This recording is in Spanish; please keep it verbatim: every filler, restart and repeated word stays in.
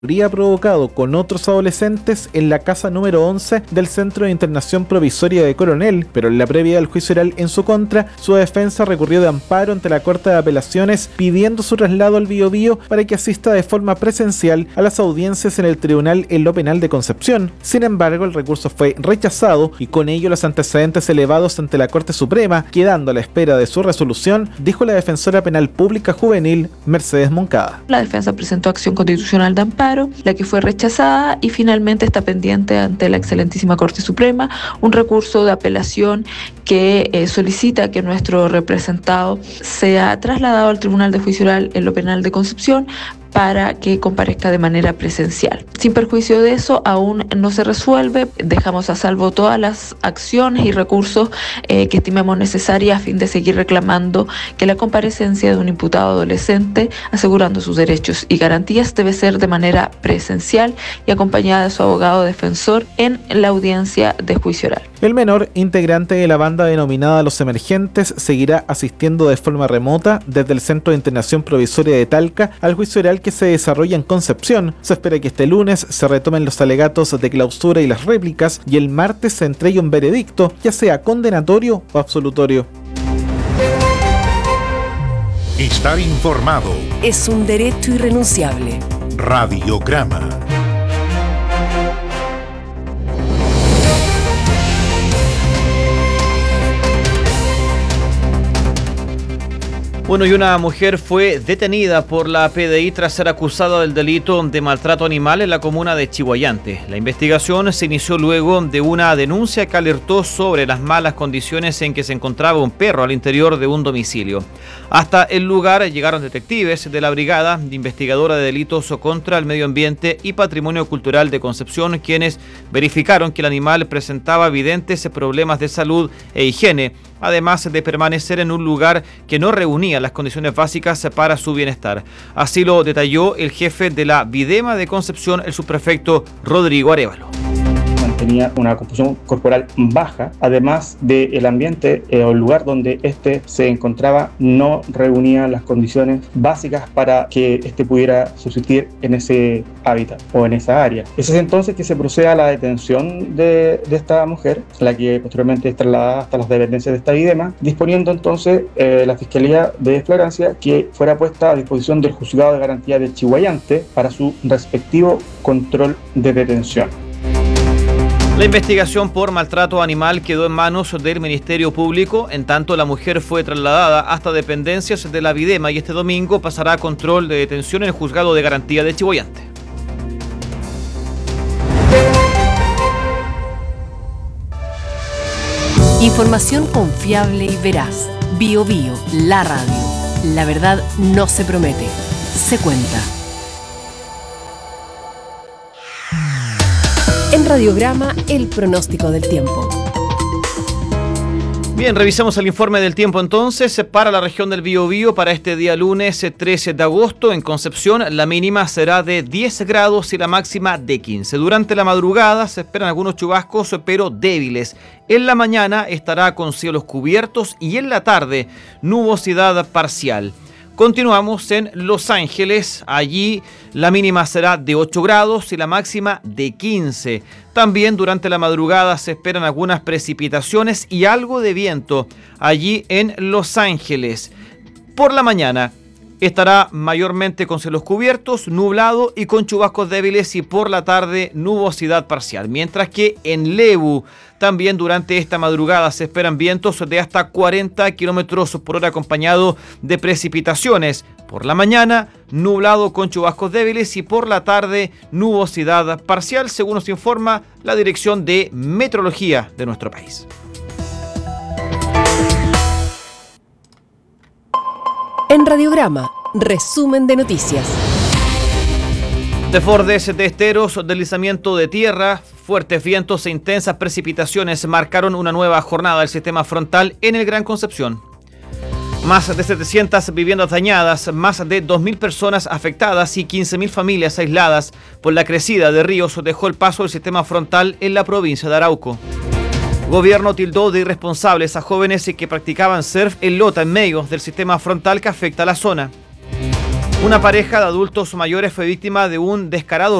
habría provocado con otros adolescentes en la casa número once del Centro de Internación Provisoria de Coronel, pero en la previa del juicio oral en su contra, su defensa recurrió de amparo ante la Corte de Apelaciones pidiendo su traslado al Biobío para que asista de forma presencial a las audiencias en el tribunal en lo penal de Concepción. Sin embargo, el recurso fue rechazado y con ello los antecedentes elevados ante la Corte Suprema, quedando a la espera de su resolución, dijo la defensora penal pública juvenil Mercedes Moncada. La defensa presentó acción constitucional de amparo, la que fue rechazada, y finalmente está pendiente ante la excelentísima Corte Suprema un recurso de apelación que eh, solicita que nuestro representado sea trasladado al Tribunal de Juicio Oral en lo penal de Concepción para que comparezca de manera presencial. Sin perjuicio de eso, aún no se resuelve. Dejamos a salvo todas las acciones y recursos eh, que estimemos necesarias a fin de seguir reclamando que la comparecencia de un imputado adolescente, asegurando sus derechos y garantías, debe ser de manera presencial y acompañada de su abogado defensor en la audiencia de juicio oral. El menor, integrante de la banda denominada Los Emergentes, seguirá asistiendo de forma remota desde el Centro de Internación Provisoria de Talca al juicio oral que se desarrolla en Concepción. Se espera que este lunes se retomen los alegatos de clausura y las réplicas y el martes se entregue un veredicto, ya sea condenatorio o absolutorio. Estar informado es un derecho irrenunciable. Radiograma. Bueno, y una mujer fue detenida por la P D I tras ser acusada del delito de maltrato animal en la comuna de Chiguayante. La investigación se inició luego de una denuncia que alertó sobre las malas condiciones en que se encontraba un perro al interior de un domicilio. Hasta el lugar llegaron detectives de la Brigada de Investigadora de Delitos contra el Medio Ambiente y Patrimonio Cultural de Concepción, quienes verificaron que el animal presentaba evidentes problemas de salud e higiene, además de permanecer en un lugar que no reunía las condiciones básicas para su bienestar. Así lo detalló el jefe de la Videma de Concepción, el subprefecto Rodrigo Arévalo. Tenía una composición corporal baja, además del ambiente eh, o el lugar donde éste se encontraba no reunía las condiciones básicas para que éste pudiera subsistir en ese hábitat o en esa área. Es entonces que se procede a la detención de, de esta mujer, la que posteriormente es trasladada hasta las dependencias de esta Videma, disponiendo entonces eh, la Fiscalía de Flagrancia que fuera puesta a disposición del Juzgado de Garantía de Chiguayante para su respectivo control de detención. La investigación por maltrato animal quedó en manos del Ministerio Público, en tanto la mujer fue trasladada hasta dependencias de la Videma y este domingo pasará a control de detención en el Juzgado de Garantía de Chiguayante. Información confiable y veraz. Biobío, la radio. La verdad no se promete, se cuenta. En Radiograma, el pronóstico del tiempo. Bien, revisamos el informe del tiempo entonces. Para la región del Biobío, para este día lunes trece de agosto, en Concepción, la mínima será de diez grados y la máxima de quince. Durante la madrugada se esperan algunos chubascos, pero débiles. En la mañana estará con cielos cubiertos y en la tarde nubosidad parcial. Continuamos en Los Ángeles, allí la mínima será de ocho grados y la máxima de quince. También durante la madrugada se esperan algunas precipitaciones y algo de viento allí en Los Ángeles. Por la mañana estará mayormente con cielos cubiertos, nublado y con chubascos débiles y por la tarde nubosidad parcial. Mientras que en Lebu también durante esta madrugada se esperan vientos de hasta cuarenta kilómetros por hora acompañado de precipitaciones. Por la mañana nublado con chubascos débiles y por la tarde nubosidad parcial, según nos informa la Dirección de Meteorología de nuestro país. En Radiograma, resumen de noticias. Desbordes de esteros, deslizamiento de tierra, fuertes vientos e intensas precipitaciones marcaron una nueva jornada del sistema frontal en el Gran Concepción. Más de setecientas viviendas dañadas, más de dos mil personas afectadas y quince mil familias aisladas por la crecida de ríos dejó el paso del sistema frontal en la provincia de Arauco. Gobierno tildó de irresponsables a jóvenes que practicaban surf en Lota en medio del sistema frontal que afecta a la zona. Una pareja de adultos mayores fue víctima de un descarado